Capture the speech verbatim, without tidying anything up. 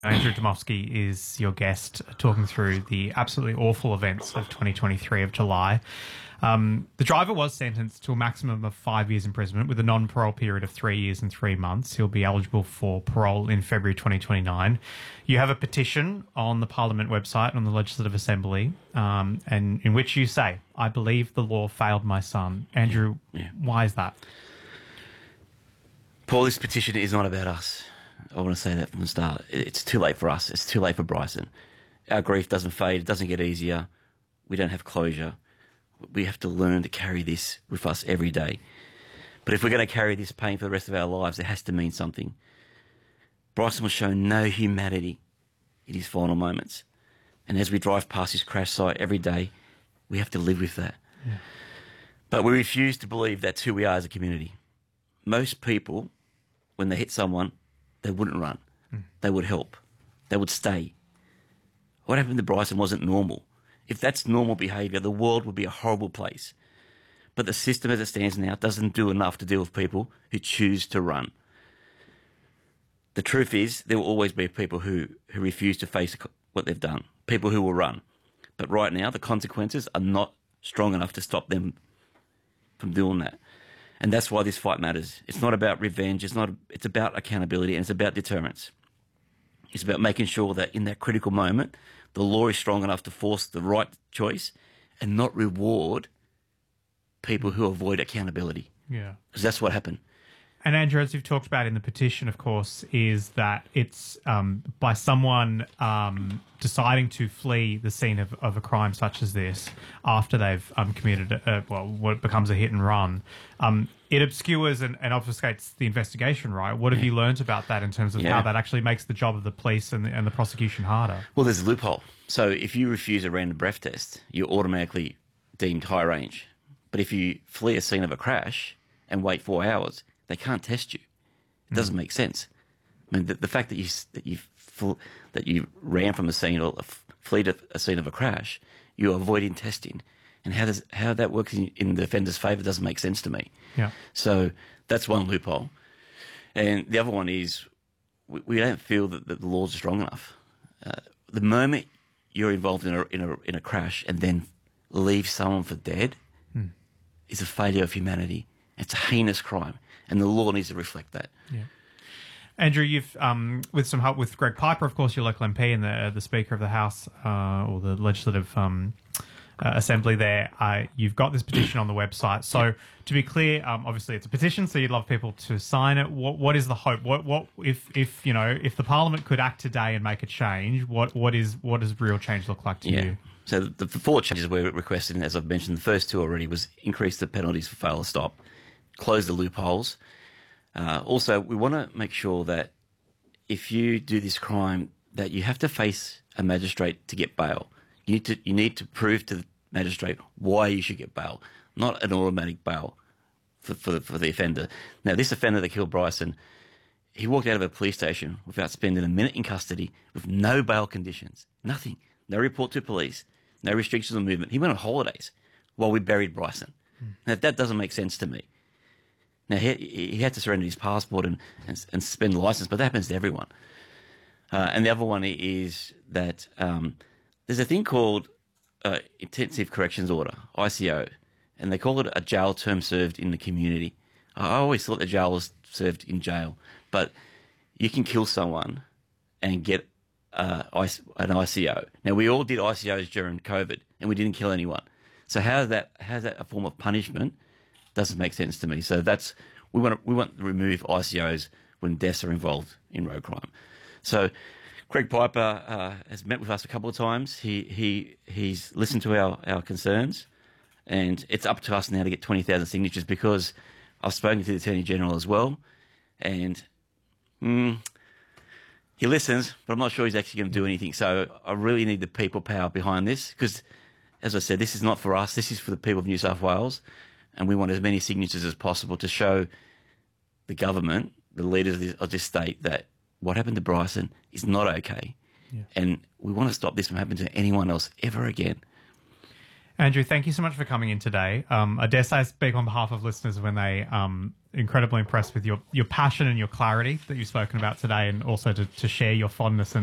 Andrew Domofsky is your guest, talking through the absolutely awful events of twenty twenty-three of July. Um, the driver was sentenced to a maximum of five years imprisonment with a non-parole period of three years and three months. He'll be eligible for parole in February twenty twenty-nine. You have a petition on the Parliament website, on the Legislative Assembly, um, and in which you say, "I believe the law failed my son." Andrew, yeah. Why is that? Paul, this petition is not about us. I want to say that from the start. It's too late for us. It's too late for Bryson. Our grief doesn't fade. It doesn't get easier. We don't have closure. We have to learn to carry this with us every day. But if we're going to carry this pain for the rest of our lives, it has to mean something. Bryson was shown no humanity in his final moments. And as we drive past his crash site every day, we have to live with that. Yeah. But we refuse to believe that's who we are as a community. Most people, when they hit someone, they wouldn't run. Mm. They would help. They would stay. What happened to Bryson wasn't normal. If that's normal behaviour, the world would be a horrible place. But the system as it stands now doesn't do enough to deal with people who choose to run. The truth is, there will always be people who, who refuse to face what they've done, people who will run. But right now, the consequences are not strong enough to stop them from doing that. And that's why this fight matters. It's not about revenge. It's not. It's about accountability, and it's about deterrence. It's about making sure that in that critical moment, the law is strong enough to force the right choice and not reward people who avoid accountability. Yeah. Because that's what happened. And Andrew, as you've talked about in the petition, of course, is that it's um, by someone um, deciding to flee the scene of, of a crime such as this after they've um, committed, a, well, what becomes a hit and run, um, it obscures and, and obfuscates the investigation, right? What have yeah. you learnt about that in terms of yeah. how that actually makes the job of the police and the, and the prosecution harder? Well, there's a loophole. So if you refuse a random breath test, you're automatically deemed high range. But if you flee a scene of a crash and wait four hours, they can't test you. It doesn't mm. make sense. I mean, the, the fact that you that you that you ran from a scene or fled a, a scene of a crash, you're avoiding testing, and how does how that works in, in the offender's favour doesn't make sense to me. Yeah. So that's one loophole, and the other one is we, we don't feel that, that the laws are strong enough. Uh, the moment you're involved in a in a in a crash and then leave someone for dead mm. is a failure of humanity. It's a heinous crime, and the law needs to reflect that. Yeah. Andrew, you've, um, with some help with Greg Piper, of course, your local M P and the, the Speaker of the House uh, or the Legislative um, uh, Assembly there, uh, you've got this petition on the website. So to be clear, um, obviously it's a petition, so you'd love people to sign it. What, what is the hope? What, what if, if, you know, if the Parliament could act today and make a change, what, what is, what does real change look like to yeah. you? So the, the four changes we're requesting, as I've mentioned, the first two already, was increase the penalties for fail to stop, close the loopholes. Uh, also, we want to make sure that if you do this crime, that you have to face a magistrate to get bail. You need to, you need to prove to the magistrate why you should get bail, not an automatic bail for, for, for the offender. Now, this offender that killed Bryson, he walked out of a police station without spending a minute in custody with no bail conditions, nothing, no report to police, no restrictions on movement. He went on holidays while we buried Bryson. Hmm. Now, that doesn't make sense to me. Now, he, he had to surrender his passport and, and, and suspend the licence, but that happens to everyone. Uh, and the other one is that um, there's a thing called uh, Intensive Corrections Order, I C O, and they call it a jail term served in the community. I always thought the jail was served in jail, but you can kill someone and get uh, an I C O. Now, we all did I C Os during COVID, and we didn't kill anyone. So how is that, how is that a form of punishment? Doesn't make sense to me. So that's we want to, we want to remove I C Os when deaths are involved in road crime. So Greg Piper uh, has met with us a couple of times. He he he's listened to our, our concerns, and it's up to us now to get twenty thousand signatures, because I've spoken to the Attorney General as well, and mm, he listens, but I'm not sure he's actually going to do anything. So I really need the people power behind this, because, as I said, this is not for us. This is for the people of New South Wales. And we want as many signatures as possible to show the government, the leaders of this, of this state, that what happened to Bryson is not okay. Yeah. And we want to stop this from happening to anyone else ever again. Andrew, thank you so much for coming in today. Um, I dare say I speak on behalf of listeners when they um incredibly impressed with your, your passion and your clarity that you've spoken about today, and also to, to share your fondness and